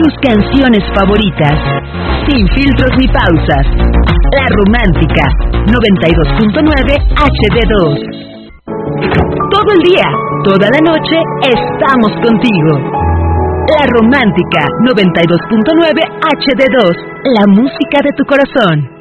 tus canciones favoritas, sin filtros ni pausas. La Romántica 92.9 HD2. Todo el día, toda la noche, estamos contigo. La Romántica 92.9 HD2, la música de tu corazón.